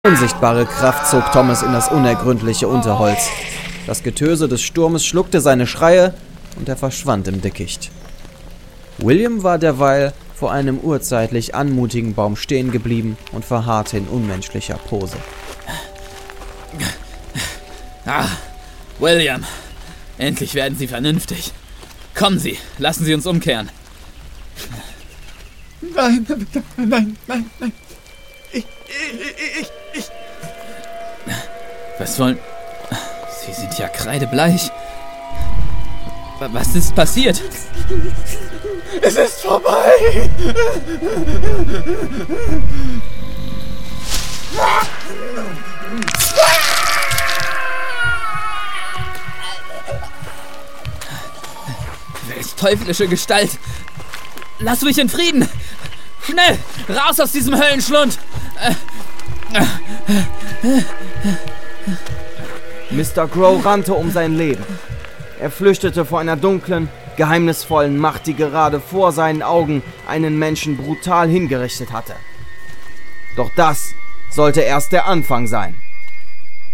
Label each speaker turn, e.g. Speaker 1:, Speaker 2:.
Speaker 1: Unsichtbare Kraft zog Thomas in das unergründliche Unterholz. Das Getöse des Sturmes schluckte seine Schreie und er verschwand im Dickicht. William war derweil vor einem urzeitlich anmutigen Baum stehen geblieben und verharrte in unmenschlicher Pose.
Speaker 2: William, endlich werden Sie vernünftig. Kommen Sie, lassen Sie uns umkehren.
Speaker 3: Nein. Ich.
Speaker 2: Was wollen... Sie sind ja kreidebleich. Was ist passiert?
Speaker 3: Es ist vorbei.
Speaker 2: Welch teuflische Gestalt! Lass mich in Frieden! Schnell! Raus aus diesem Höllenschlund!
Speaker 1: Mr. Crow rannte um sein Leben. Er flüchtete vor einer dunklen, geheimnisvollen Macht, die gerade vor seinen Augen einen Menschen brutal hingerichtet hatte. Doch das sollte erst der Anfang sein.